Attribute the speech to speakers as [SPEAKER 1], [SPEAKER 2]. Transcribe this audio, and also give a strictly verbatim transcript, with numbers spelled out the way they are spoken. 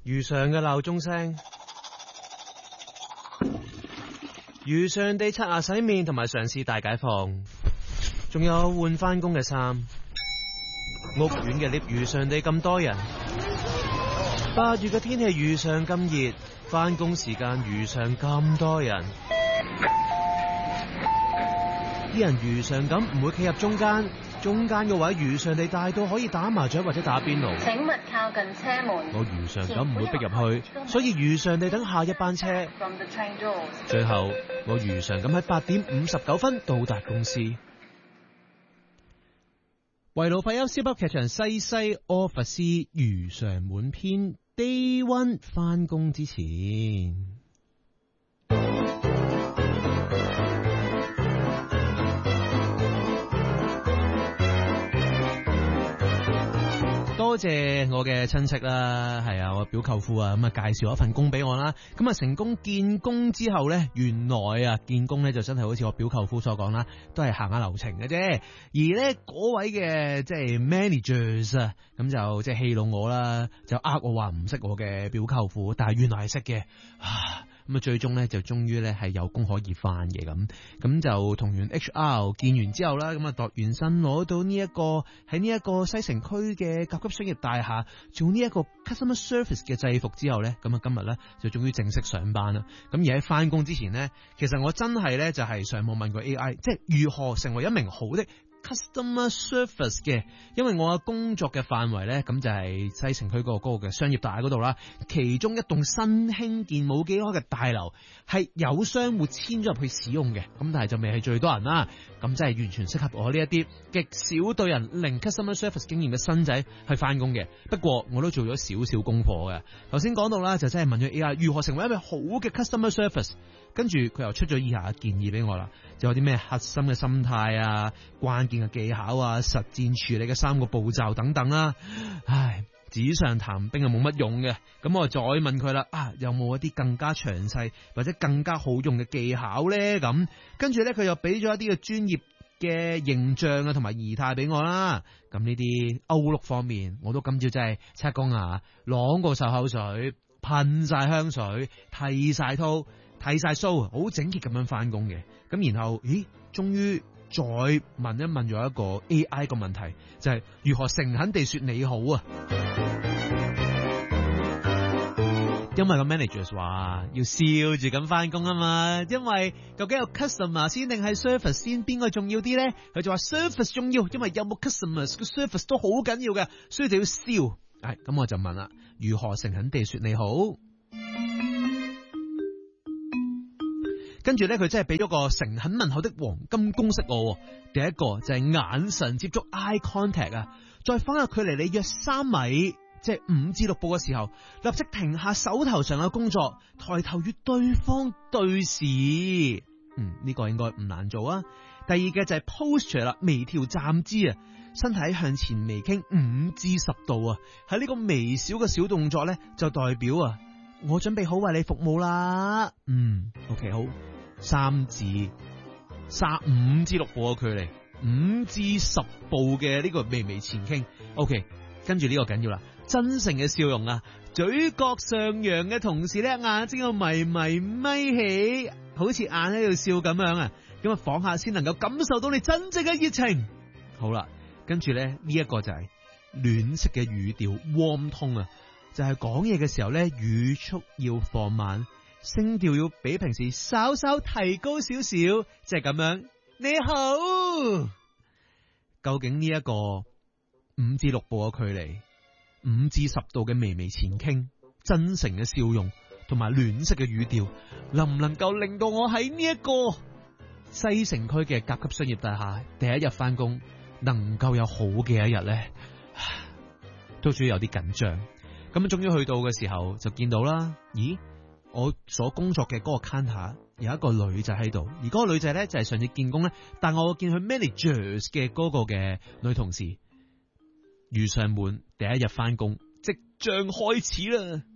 [SPEAKER 1] 如常嘅鬧鐘聲，如常地刷牙洗面同埋嘗試大解放，仲有換翻工嘅衫。屋苑嘅 lift 如常地咁多人，八月嘅天氣如常咁熱，翻工時間如常咁多人。啲人如常咁唔會企入中間，中間嘅位如常地大到可以打麻雀或者打邊爐。
[SPEAKER 2] 請勿靠近車門。
[SPEAKER 1] 我如常咁唔會逼入去，所以如常地等下一班車。最後我如常咁喺八點五十九分到達公司。維魯費丘燒北劇場西西柯佛斯如常滿篇 Day One 翻工之前。多謝我嘅親戚啦，係啊，我表舅父啊，咁啊介紹一份工俾我啦，咁啊成功見工之後咧，原來啊見工咧就真係好似我表舅父所講啦，都係行下流程嘅啫。而咧嗰位嘅即係 managers 啊，咁就即係戲弄我啦，就呃我話唔識我嘅表舅父，但係原來係識嘅啊。咁啊，最終咧就終於咧係有工可以翻嘅咁，咁就同完 H R 見完之後啦，咁啊度完身攞到呢、這、一個喺呢一個西城區嘅甲級商業大廈做呢一個 customer service 嘅制服之後咧，咁啊今日咧就終於正式上班啦。咁而喺翻工之前咧，其實我真係咧就係上網問過 A I，即係如何成為一名好的 customer service 嘅，因為我嘅工作嘅範圍咧，咁就係西城區嗰個嗰個嘅商業大廈嗰度啦。其中一棟新興建冇幾開嘅大樓係有商戶遷咗入去使用嘅，咁但係就未係最多人啦。咁真係完全適合我呢一啲極少對人零 customer service 經驗嘅新仔去翻工嘅。不過我都做咗少少功課嘅。頭先講到啦，就真係問咗 A I 如何成為一位好嘅 customer service， 跟住佢又出咗以下嘅建議俾我啦，就有啲咩核心嘅心態啊、關鍵嘅技巧啊、實戰處理嘅三個步驟等等啦。唉，紙上談兵係冇乜用嘅，咁我再問佢啦，啊有冇一啲更加詳細或者更加好用嘅技巧咧？咁跟住咧佢又俾咗一啲嘅專業嘅形象啊同埋儀態俾我啦。咁呢啲歐陸方面，我都今朝真係刷光牙，啷個漱口水，噴晒香水，剃晒鬚，剃晒鬚，好整潔咁樣翻工嘅。咁然後，咦，終於再問一問咗一個 A I 個問題，就係、是、如何誠懇地說你好啊？因為個 manager 話要笑住咁翻工啊嘛，因為究竟有 customer 先定係 service 先，邊個重要啲咧？佢就話 service 重要，因為有冇 customers 個 service 都好緊要嘅，所以就要笑。唉，咁我就問啦，如何誠懇地說你好？跟住咧，佢真係俾咗個誠懇問候的黃金公式我。第一個就係眼神接觸 eye contact 啊，再翻下距離你約三米，即係五至六步嘅時候，立即停下手頭上嘅工作，抬頭與對方對視。嗯，呢個應該唔難做啊。第二嘅就係 posture 啦，微調站姿啊，身體向前微傾五至十度啊。喺呢個微小嘅小動作咧，就代表啊，我準備好為你服務啦。嗯 ，OK 好。三至三五至六步嘅距離，五至十步嘅呢個微微前傾。OK， 跟住呢個緊要啦，真誠嘅笑容啊，嘴角上揚嘅同時咧，眼睛要迷迷咪起，好似眼喺度笑咁樣啊，咁啊仿下先能夠感受到你真正嘅熱情。好啦，跟住咧呢一個就係暖色嘅語調 warm tone 啊，就係講嘢嘅時候咧語速要放慢，聲調要比平時稍稍提高少少，即係咁樣。你好，究竟呢一個五至六步嘅距離，五至十度嘅微微前傾，真誠嘅笑容同埋暖色嘅語調，能唔能夠令到我喺呢一個西城區嘅甲級商業大廈第一日翻工，能夠有好嘅一日咧？都主要有啲緊張。咁終於去到嘅時候就見到啦，咦？我所工作嘅嗰個 counter 有一個女仔喺度，而嗰個女仔咧就係上次見工咧，但我見佢 managers 嘅嗰個嘅女同事。如上滿第一日翻工即將開始啦。